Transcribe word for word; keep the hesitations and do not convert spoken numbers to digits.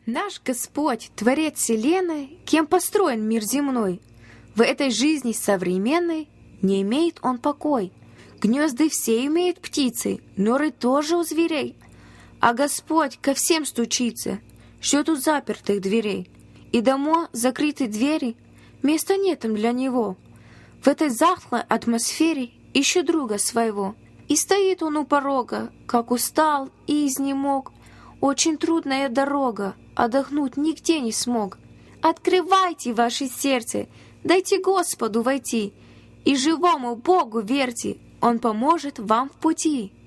Наш Господь, Творец Вселенной, кем построен мир земной, в этой жизни современной не имеет он покой. Гнезда все имеют птицы, норы тоже у зверей. А Господь ко всем стучится, ждет у запертых дверей. И дома закрыты двери, места нет им для него. В этой захлой атмосфере ищу друга своего. И стоит он у порога, как устал и изнемог. Очень трудная дорога, отдохнуть нигде не смог. Открывайте ваше сердце, дайте Господу войти, и живому Богу верьте, Он поможет вам в пути.